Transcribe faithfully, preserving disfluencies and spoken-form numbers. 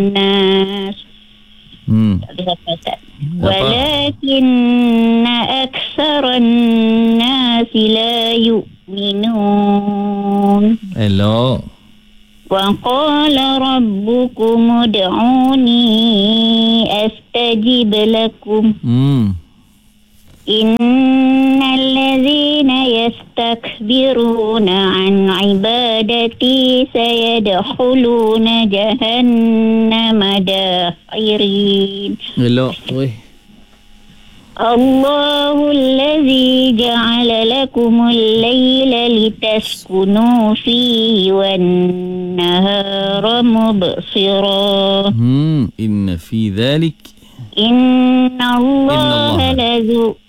الناس. Hmm. Tak bisa Ustaz. Apa? Walakinna aktsaran nasi la yu'minun. Elok. Wa qala rabbukum ud'uni astajib lakum. Hmm. Innal ladzina yastakbiruna an ibadati sayadkhuluna jahannama dakhirin. Elok. Weh. Allahu alladzi ja'ala lakumul layla litaskunu fihi wan nahara mubsira. Hmm. Inna fi dhalik. Inna Allaha lazu